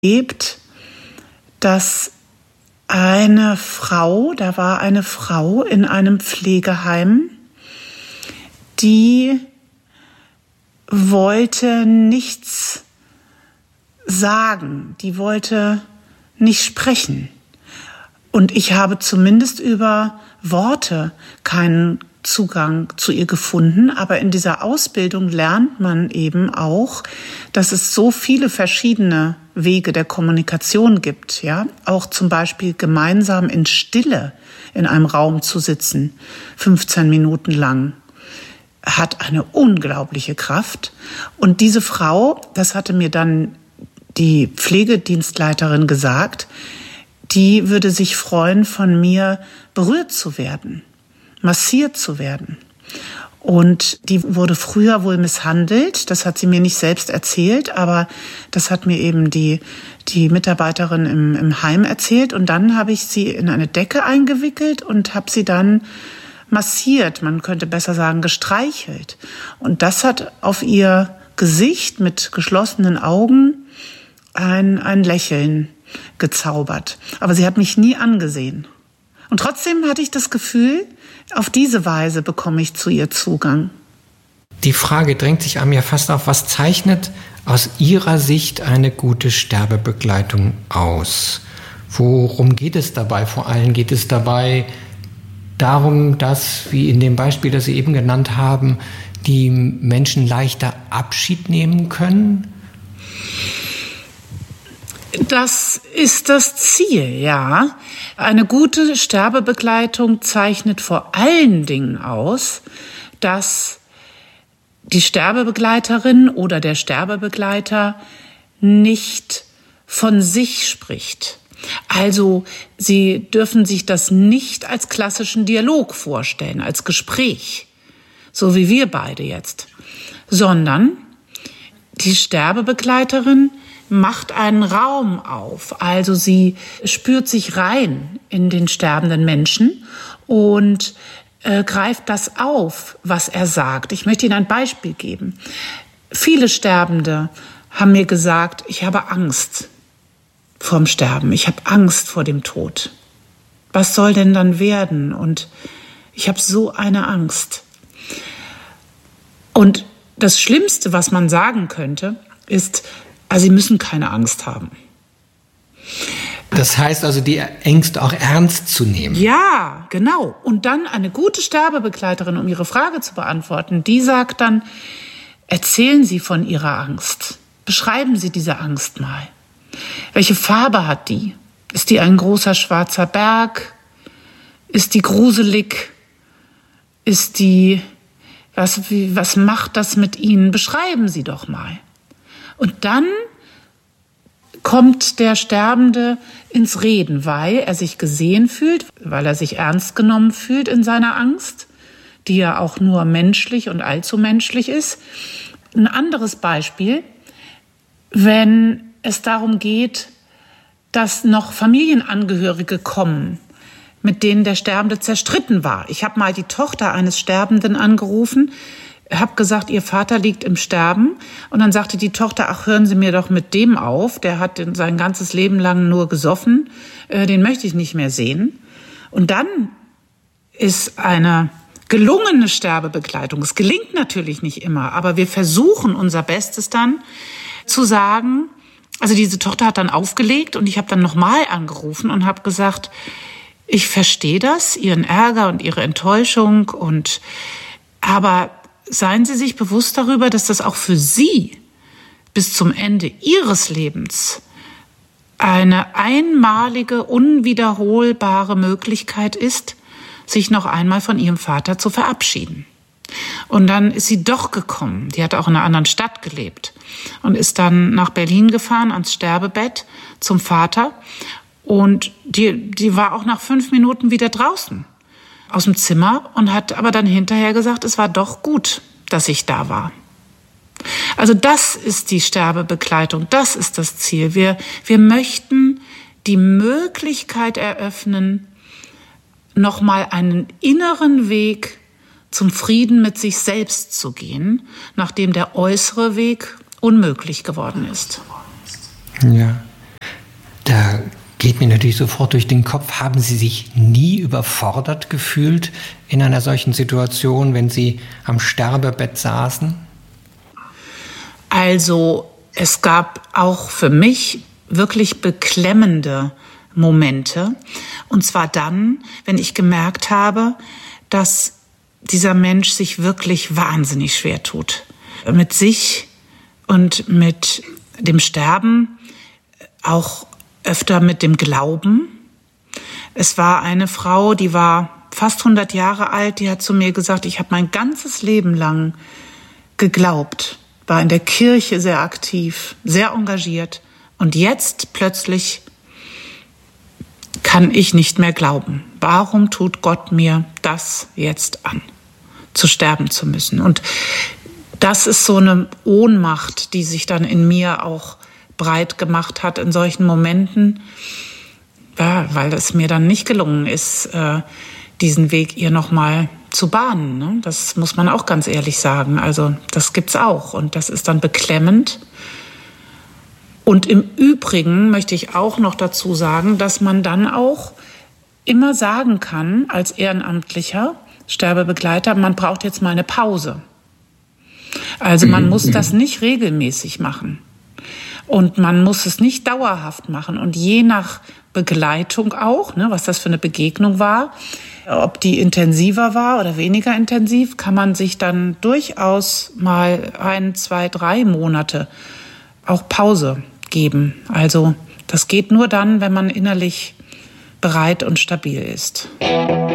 erlebt, dass da war eine Frau in einem Pflegeheim, die wollte nichts sagen, die wollte nicht sprechen. Und ich habe zumindest über Worte keinen Zugang zu ihr gefunden. Aber in dieser Ausbildung lernt man eben auch, dass es so viele verschiedene Wege der Kommunikation gibt. Ja, auch zum Beispiel gemeinsam in Stille in einem Raum zu sitzen, 15 Minuten lang, hat eine unglaubliche Kraft. Und diese Frau, das hatte mir dann die Pflegedienstleiterin gesagt, die würde sich freuen, von mir berührt zu werden, massiert zu werden. Und die wurde früher wohl misshandelt. Das hat sie mir nicht selbst erzählt, aber das hat mir eben die Mitarbeiterin im Heim erzählt. Und dann habe ich sie in eine Decke eingewickelt und habe sie dann massiert, man könnte besser sagen gestreichelt. Und das hat auf ihr Gesicht mit geschlossenen Augen ein Lächeln gezaubert. Aber sie hat mich nie angesehen. Und trotzdem hatte ich das Gefühl, auf diese Weise bekomme ich zu ihr Zugang. Die Frage drängt sich einem ja fast auf, was zeichnet aus Ihrer Sicht eine gute Sterbebegleitung aus? Worum geht es dabei? Vor allem geht es dabei darum, dass, wie in dem Beispiel, das Sie eben genannt haben, die Menschen leichter Abschied nehmen können? Das ist das Ziel, ja. Eine gute Sterbebegleitung zeichnet vor allen Dingen aus, dass die Sterbebegleiterin oder der Sterbebegleiter nicht von sich spricht. Also Sie dürfen sich das nicht als klassischen Dialog vorstellen, als Gespräch, so wie wir beide jetzt, sondern die Sterbebegleiterin macht einen Raum auf. Also sie spürt sich rein in den sterbenden Menschen und greift das auf, was er sagt. Ich möchte Ihnen ein Beispiel geben. Viele Sterbende haben mir gesagt, ich habe Angst vorm Sterben. Ich habe Angst vor dem Tod. Was soll denn dann werden? Und ich habe so eine Angst. Und das Schlimmste, was man sagen könnte, ist, Sie müssen keine Angst haben. Das heißt also, die Ängste auch ernst zu nehmen. Ja, genau. Und dann eine gute Sterbebegleiterin, um Ihre Frage zu beantworten, die sagt dann, erzählen Sie von Ihrer Angst. Beschreiben Sie diese Angst mal. Welche Farbe hat die? Ist die ein großer schwarzer Berg? Ist die gruselig? Ist die, was macht das mit Ihnen? Beschreiben Sie doch mal. Und dann kommt der Sterbende ins Reden, weil er sich gesehen fühlt, weil er sich ernst genommen fühlt in seiner Angst, die ja auch nur menschlich und allzu menschlich ist. Ein anderes Beispiel, wenn es darum geht, dass noch Familienangehörige kommen, mit denen der Sterbende zerstritten war. Ich habe mal die Tochter eines Sterbenden angerufen, habe gesagt, ihr Vater liegt im Sterben. Und dann sagte die Tochter, ach, hören Sie mir doch mit dem auf. Der hat sein ganzes Leben lang nur gesoffen. Den möchte ich nicht mehr sehen. Und dann ist eine gelungene Sterbebegleitung. Es gelingt natürlich nicht immer, aber wir versuchen unser Bestes dann zu sagen, also diese Tochter hat dann aufgelegt und ich habe dann nochmal angerufen und habe gesagt, ich verstehe das, Ihren Ärger und Ihre Enttäuschung aber seien Sie sich bewusst darüber, dass das auch für Sie bis zum Ende Ihres Lebens eine einmalige, unwiederholbare Möglichkeit ist, sich noch einmal von Ihrem Vater zu verabschieden. Und dann ist sie doch gekommen. Die hat auch in einer anderen Stadt gelebt und ist dann nach Berlin gefahren ans Sterbebett zum Vater. Und die war auch nach 5 Minuten wieder draußen aus dem Zimmer und hat aber dann hinterher gesagt, es war doch gut, dass ich da war. Also das ist die Sterbebegleitung, das ist das Ziel. Wir möchten die Möglichkeit eröffnen, nochmal einen inneren Weg zum Frieden mit sich selbst zu gehen, nachdem der äußere Weg unmöglich geworden ist. Ja. geht mir natürlich sofort durch den Kopf. Haben Sie sich nie überfordert gefühlt in einer solchen Situation, wenn Sie am Sterbebett saßen? Also es gab auch für mich wirklich beklemmende Momente. Und zwar dann, wenn ich gemerkt habe, dass dieser Mensch sich wirklich wahnsinnig schwer tut. Mit sich und mit dem Sterben, auch öfter mit dem Glauben. Es war eine Frau, die war fast 100 Jahre alt, die hat zu mir gesagt, ich habe mein ganzes Leben lang geglaubt, war in der Kirche sehr aktiv, sehr engagiert und jetzt plötzlich kann ich nicht mehr glauben. Warum tut Gott mir das jetzt an, zu sterben zu müssen? Und das ist so eine Ohnmacht, die sich dann in mir auch breit gemacht hat in solchen Momenten, ja, weil es mir dann nicht gelungen ist, diesen Weg ihr nochmal zu bahnen. Ne? Das muss man auch ganz ehrlich sagen. Also das gibt's auch und das ist dann beklemmend. Und im Übrigen möchte ich auch noch dazu sagen, dass man dann auch immer sagen kann, als ehrenamtlicher Sterbebegleiter, man braucht jetzt mal eine Pause. Also man muss das nicht regelmäßig machen. Und man muss es nicht dauerhaft machen. Und je nach Begleitung auch, ne, was das für eine Begegnung war, ob die intensiver war oder weniger intensiv, kann man sich dann durchaus mal 1, 2, 3 Monate auch Pause geben. Also das geht nur dann, wenn man innerlich bereit und stabil ist.